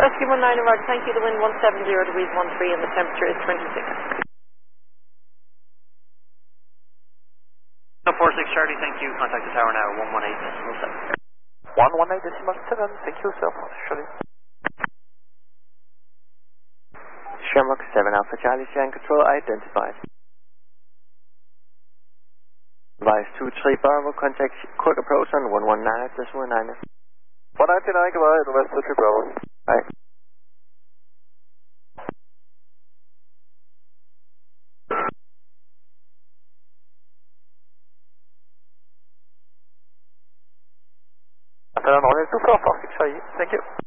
Rescue 19 Roger, thank you. The wind 170 degrees 13 and the temperature is 26. 46 Charlie, thank you. Contact the tower now, 118.7. 118.7, thank you, sir. Charlie. Shamrock 7 Alpha Charlie, Shan Control identified. Advise 23 Bravo, contact quick approach on 119.9. 199, goodbye, the West 23 Bravo. Right. After 124, 46 Charlie, thank you.